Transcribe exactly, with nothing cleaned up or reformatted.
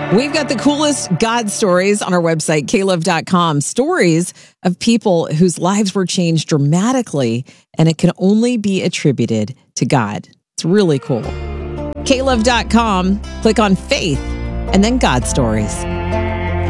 We've got the coolest God stories on our website, K love dot com. Stories of people whose lives were changed dramatically, and it can only be attributed to God. It's really cool. K love dot com, click on faith, and then God stories.